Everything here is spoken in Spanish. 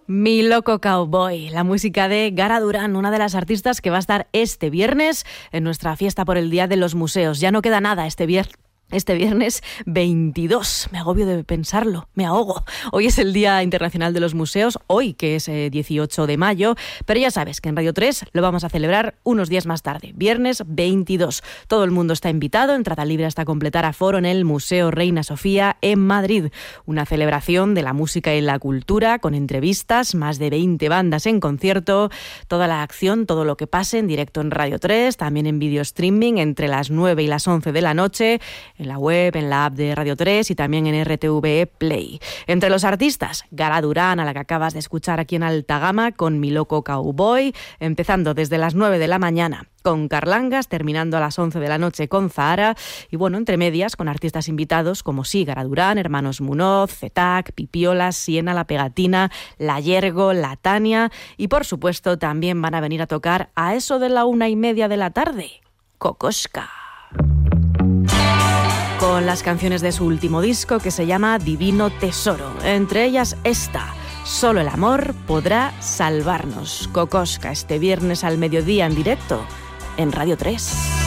Mi loco cowboy, la música de Gara Durán, una de las artistas que va a estar este viernes en nuestra fiesta por el Día de los Museos. Ya no queda nada este viernes 22, me agobio de pensarlo, me ahogo. Hoy es el Día Internacional de los Museos, hoy que es 18 de mayo, pero ya sabes que en Radio 3 lo vamos a celebrar unos días más tarde, viernes 22. Todo el mundo está invitado, entrada libre hasta completar aforo en el Museo Reina Sofía en Madrid. Una celebración de la música y la cultura con entrevistas, más de 20 bandas en concierto, toda la acción, todo lo que pase en directo en Radio 3, también en video streaming entre las 9 y las 11 de la noche, en la web, en la app de Radio 3 y también en RTV Play. Entre los artistas, Gara Durán, a la que acabas de escuchar aquí en Alta Gama, con Mi Loco Cowboy, empezando desde las 9 de la mañana con Carlangas, terminando a las 11 de la noche con Zahara, y bueno, entre medias con artistas invitados como Gara Durán, Hermanos Munoz, Zetac, Pipiolas, Siena, La Pegatina, La Yergo, La Tania, y por supuesto también van a venir a tocar a eso de la 1:30 de la tarde, Kokoschka, con las canciones de su último disco que se llama Divino Tesoro, entre ellas esta, Solo el amor podrá salvarnos. Kokoschka este viernes al mediodía en directo en Radio 3.